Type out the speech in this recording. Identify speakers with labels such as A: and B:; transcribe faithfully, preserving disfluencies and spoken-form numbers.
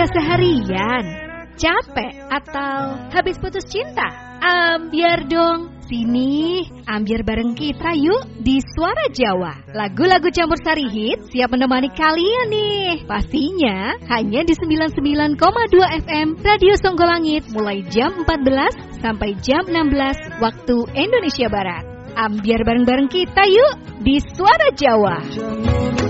A: Kerja seharian, capek atau habis putus cinta? Ambiar dong. Sini, ambiar bareng kita yuk di Suara Jawa. Lagu-lagu campur sari hit siap menemani kalian nih. Pastinya hanya di sembilan puluh sembilan koma dua F M Radio Songgolangit mulai jam empat belas sampai jam enam belas waktu Indonesia Barat. Ambiar bareng-bareng kita yuk di Suara Jawa.